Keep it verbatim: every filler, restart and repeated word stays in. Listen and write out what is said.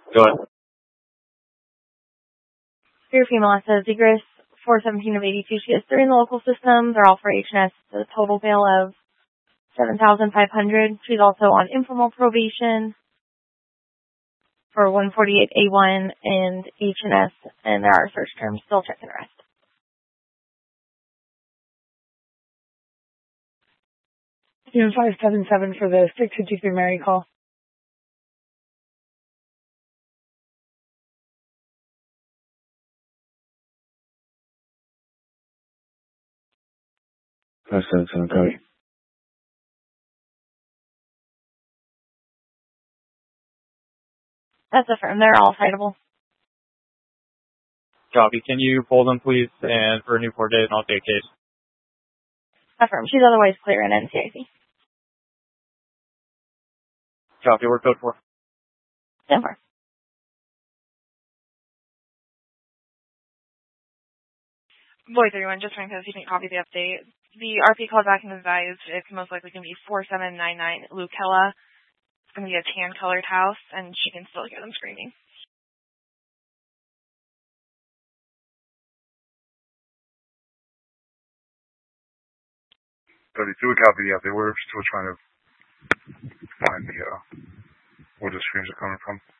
Go ahead. Your female says Zegris four seventeen of eighty-two. She has three in the local system. They're all for H and S. The total bail of seven thousand five hundred. She's also on informal probation for one forty-eight A one and H and S, and there are search terms. Still check and arrest. June five seven seven for the six fifty-three Mary call. five seven seven, copy. That's affirmed. They're all citable. Copy. Can you pull them, please, and for a new court date, and I'll take case. Affirmed. She's otherwise clear in N C I C. Copy. We're code four. Stand for. Boy thirty-one, just trying because you didn't copy the update. The R P called back and advised it's most likely going to be four seven nine nine Lucella. It's going to be a tan-colored house, and she can still hear them screaming. thirty-two, we copy the update. We're still trying to find the, uh, where the screams are coming from.